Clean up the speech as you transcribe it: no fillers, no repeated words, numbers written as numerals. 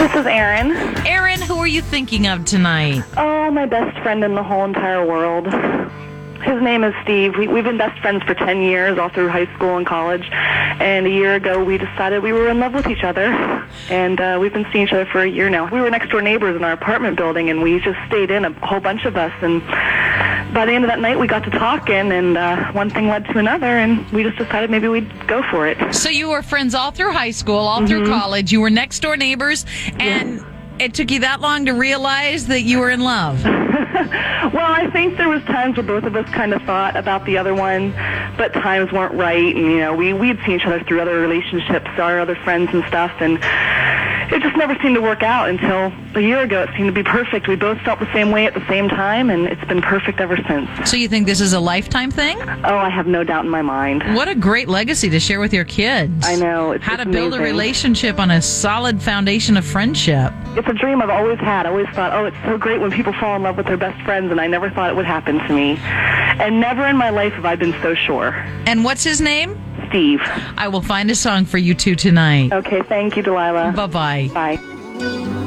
This is Aaron. Aaron, who are you thinking of tonight? Oh, my best friend in the whole entire world. His name is Steve. We've been best friends for 10 years, all through high school and college. And a year ago, we decided we were in love with each other. And we've been seeing each other for a year now. We were next-door neighbors in our apartment building, and we just stayed in, a whole bunch of us. And by the end of that night, we got to talking, and one thing led to another, and we just decided maybe we'd go for it. So you were friends all through high school, all through college. You were next-door neighbors, and it took you that long to realize that you were in love. Well, I think there was times where both of us kind of thought about the other one, but times weren't right, and, we'd seen each other through other relationships, our other friends and stuff, and it just never seemed to work out until a year ago. It seemed to be perfect. We both felt the same way at the same time, and it's been perfect ever since. So you think this is a lifetime thing? Oh, I have no doubt in my mind. What a great legacy to share with your kids. I know. How to it's build a amazing. relationship on a solid foundation of friendship. It's a dream I've always had. I always thought, oh, it's so great when people fall in love with their best friends, and I never thought it would happen to me. And never in my life have I been so sure. And what's his name? Steve. I will find a song for you two tonight. Okay, thank you, Delilah. Bye-bye. Bye.